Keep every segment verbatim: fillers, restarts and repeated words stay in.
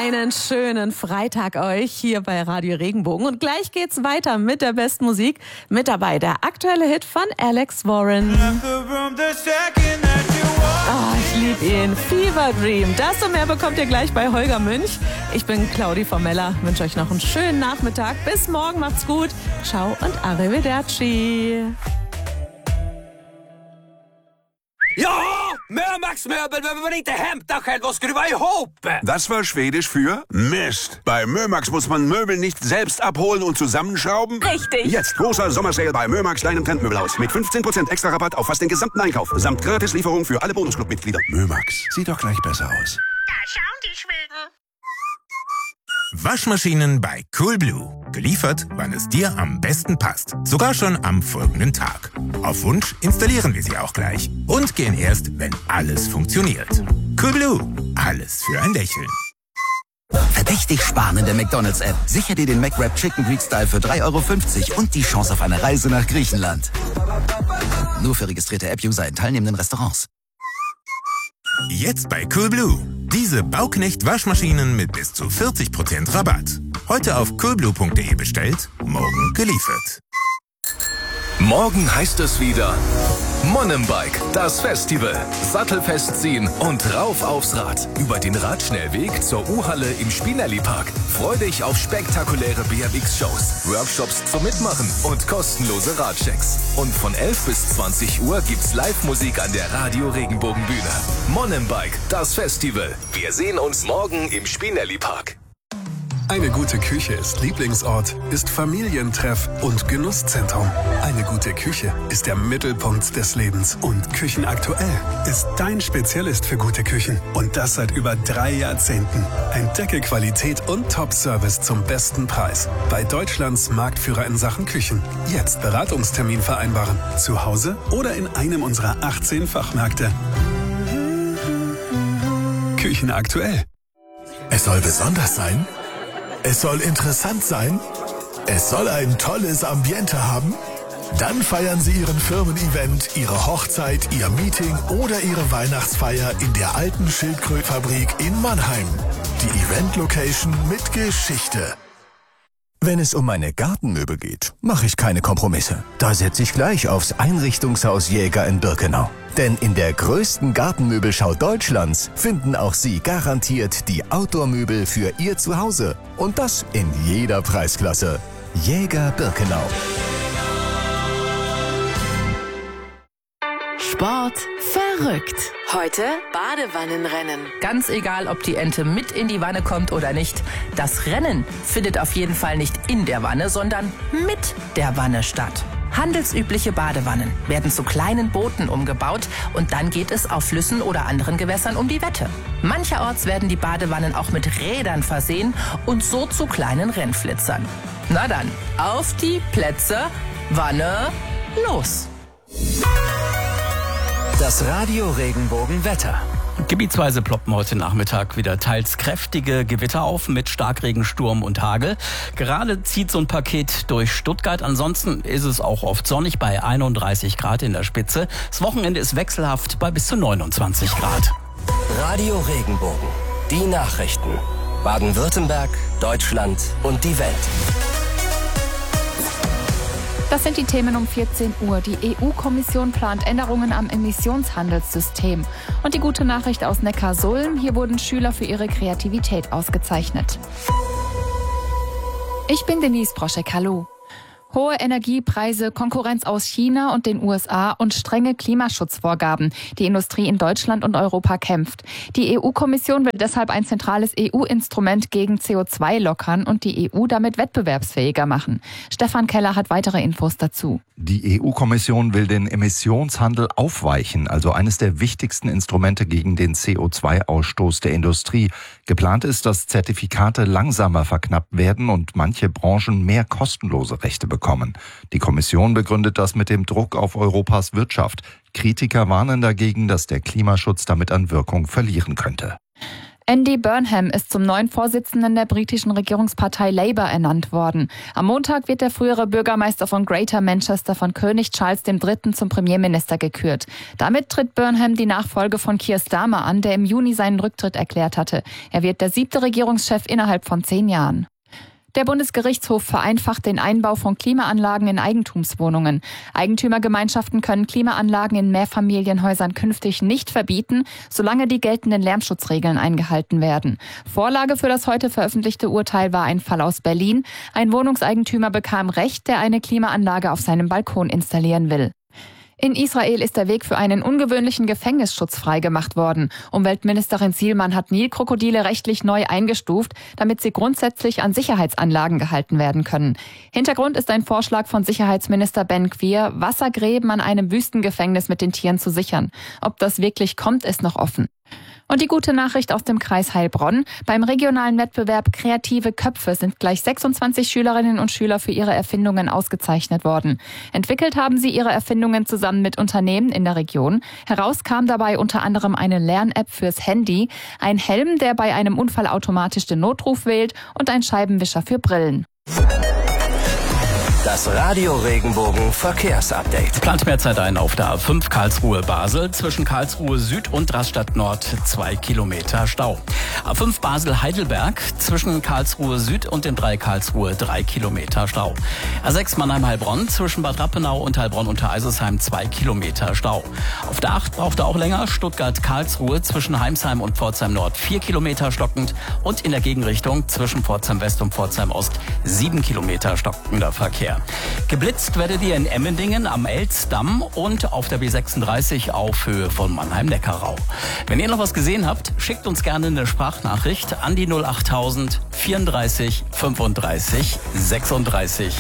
Einen schönen Freitag euch hier bei Radio Regenbogen. Und gleich geht's weiter mit der besten Musik. Mit dabei der aktuelle Hit von Alex Warren. Oh, ich liebe ihn. Fever Dream. Das und mehr bekommt ihr gleich bei Holger Münch. Ich bin Claudi Formella. Wünsche euch noch einen schönen Nachmittag. Bis morgen. Macht's gut. Ciao und arrivederci. Ja, Mömax-möbel behöver man inte hämta själv och skruva ihop. Das war Schwedisch für Mist. Bei Mömax muss man Möbel nicht selbst abholen und zusammenschrauben. Richtig. Jetzt großer Sommersale bei Mömax, deinem Trendmöbelhaus. Mit fünfzehn Prozent extra Rabatt auf fast den gesamten Einkauf. Samt Gratislieferung für alle Bonusclub-Mitglieder. Mömax, sieht doch gleich besser aus. Da schauen die Schweden. Waschmaschinen bei Coolblue. Geliefert, wann es dir am besten passt. Sogar schon am folgenden Tag. Auf Wunsch installieren wir sie auch gleich. Und gehen erst, wenn alles funktioniert. Coolblue. Alles für ein Lächeln. Verdächtig sparen in der McDonald's-App. Sicher dir den McWrap Chicken Greek Style für drei Euro fünfzig und die Chance auf eine Reise nach Griechenland. Nur für registrierte App-User in teilnehmenden Restaurants. Jetzt bei Coolblue. Diese Bauknecht-Waschmaschinen mit bis zu vierzig Prozent Rabatt. Heute auf coolblue punkt de bestellt, morgen geliefert. Morgen heißt es wieder Mountainbike, das Festival. Sattelfest ziehen und rauf aufs Rad. Über den Radschnellweg zur U-Halle im Spinelli-Park. Freu dich auf spektakuläre B M X-Shows, Workshops zum Mitmachen und kostenlose Radchecks. Und von elf bis zwanzig Uhr gibt's Live-Musik an der Radio Regenbogen-Bühne. Mountainbike, das Festival. Wir sehen uns morgen im Spinelli-Park. Eine gute Küche ist Lieblingsort, ist Familientreff und Genusszentrum. Eine gute Küche ist der Mittelpunkt des Lebens. Und Küchenaktuell ist dein Spezialist für gute Küchen. Und das seit über drei Jahrzehnten. Entdecke Qualität und Top-Service zum besten Preis. Bei Deutschlands Marktführer in Sachen Küchen. Jetzt Beratungstermin vereinbaren. Zu Hause oder in einem unserer achtzehn Fachmärkte. Küchenaktuell. Es soll besonders sein. Es soll interessant sein. Es soll ein tolles Ambiente haben. Dann feiern Sie Ihren Firmen-Event, Ihre Hochzeit, Ihr Meeting oder Ihre Weihnachtsfeier in der alten Schildkrötfabrik in Mannheim. Die Event-Location mit Geschichte. Wenn es um meine Gartenmöbel geht, mache ich keine Kompromisse. Da setze ich gleich aufs Einrichtungshaus Jäger in Birkenau. Denn in der größten Gartenmöbelschau Deutschlands finden auch Sie garantiert die Outdoor-Möbel für Ihr Zuhause. Und das in jeder Preisklasse. Jäger Birkenau. Sport verrückt. Heute Badewannenrennen. Ganz egal, ob die Ente mit in die Wanne kommt oder nicht. Das Rennen findet auf jeden Fall nicht in der Wanne, sondern mit der Wanne statt. Handelsübliche Badewannen werden zu kleinen Booten umgebaut und dann geht es auf Flüssen oder anderen Gewässern um die Wette. Mancherorts werden die Badewannen auch mit Rädern versehen und so zu kleinen Rennflitzern. Na dann, auf die Plätze, Wanne, los! Das Radio Regenbogen Wetter. Gebietsweise ploppen heute Nachmittag wieder teils kräftige Gewitter auf mit Starkregen, Sturm und Hagel. Gerade zieht so ein Paket durch Stuttgart. Ansonsten ist es auch oft sonnig bei einunddreißig Grad in der Spitze. Das Wochenende ist wechselhaft bei bis zu neunundzwanzig Grad. Radio Regenbogen. Die Nachrichten. Baden-Württemberg, Deutschland und die Welt. Das sind die Themen um vierzehn Uhr. Die E U-Kommission plant Änderungen am Emissionshandelssystem. Und die gute Nachricht aus Neckarsulm, hier wurden Schüler für ihre Kreativität ausgezeichnet. Ich bin Denise Broschek, hallo. Hohe Energiepreise, Konkurrenz aus China und den U S A und strenge Klimaschutzvorgaben. Die Industrie in Deutschland und Europa kämpft. Die E U-Kommission will deshalb ein zentrales E U-Instrument gegen C O zwei lockern und die E U damit wettbewerbsfähiger machen. Stefan Keller hat weitere Infos dazu. Die E U-Kommission will den Emissionshandel aufweichen, also eines der wichtigsten Instrumente gegen den C O zwei Ausstoß der Industrie. Geplant ist, dass Zertifikate langsamer verknappt werden und manche Branchen mehr kostenlose Rechte bekommen. Die Kommission begründet das mit dem Druck auf Europas Wirtschaft. Kritiker warnen dagegen, dass der Klimaschutz damit an Wirkung verlieren könnte. Andy Burnham ist zum neuen Vorsitzenden der britischen Regierungspartei Labour ernannt worden. Am Montag wird der frühere Bürgermeister von Greater Manchester von König Charles der Dritte zum Premierminister gekürt. Damit tritt Burnham die Nachfolge von Keir Starmer an, der im Juni seinen Rücktritt erklärt hatte. Er wird der siebte Regierungschef innerhalb von zehn Jahren. Der Bundesgerichtshof vereinfacht den Einbau von Klimaanlagen in Eigentumswohnungen. Eigentümergemeinschaften können Klimaanlagen in Mehrfamilienhäusern künftig nicht verbieten, solange die geltenden Lärmschutzregeln eingehalten werden. Vorlage für das heute veröffentlichte Urteil war ein Fall aus Berlin. Ein Wohnungseigentümer bekam Recht, der eine Klimaanlage auf seinem Balkon installieren will. In Israel ist der Weg für einen ungewöhnlichen Gefängnisschutz freigemacht worden. Umweltministerin Zielmann hat Nilkrokodile rechtlich neu eingestuft, damit sie grundsätzlich an Sicherheitsanlagen gehalten werden können. Hintergrund ist ein Vorschlag von Sicherheitsminister Ben Gvir, Wassergräben an einem Wüstengefängnis mit den Tieren zu sichern. Ob das wirklich kommt, ist noch offen. Und die gute Nachricht aus dem Kreis Heilbronn. Beim regionalen Wettbewerb Kreative Köpfe sind gleich sechsundzwanzig Schülerinnen und Schüler für ihre Erfindungen ausgezeichnet worden. Entwickelt haben sie ihre Erfindungen zusammen mit Unternehmen in der Region. Heraus kam dabei unter anderem eine Lern-App fürs Handy, ein Helm, der bei einem Unfall automatisch den Notruf wählt und ein Scheibenwischer für Brillen. Das Radio Regenbogen Verkehrsupdate. Plant mehr Zeit ein auf der A fünf Karlsruhe-Basel. Zwischen Karlsruhe Süd und Rastatt Nord zwei Kilometer Stau. A fünf Basel-Heidelberg. Zwischen Karlsruhe Süd und dem Dreieck Karlsruhe drei Kilometer Stau. A sechs Mannheim-Heilbronn. Zwischen Bad Rappenau und Heilbronn-Untereisesheim zwei Kilometer Stau. Auf der acht braucht er auch länger. Stuttgart-Karlsruhe. Zwischen Heimsheim und Pforzheim Nord vier Kilometer stockend. Und in der Gegenrichtung zwischen Pforzheim West und Pforzheim Ost sieben Kilometer stockender Verkehr. Geblitzt werdet ihr in Emmendingen am Elzdamm und auf der B sechsunddreißig auf Höhe von Mannheim-Neckarau. Wenn ihr noch was gesehen habt, schickt uns gerne eine Sprachnachricht an die null achttausend vierunddreißig fünfunddreißig sechsunddreißig.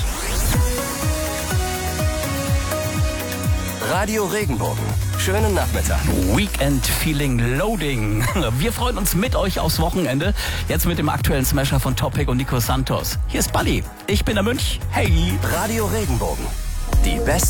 Radio Regenbogen. Schönen Nachmittag. Weekend Feeling Loading. Wir freuen uns mit euch aufs Wochenende. Jetzt mit dem aktuellen Smasher von Topic und Nico Santos. Hier ist Buddy. Ich bin der Mönch. Hey. Radio Regenbogen. Die besten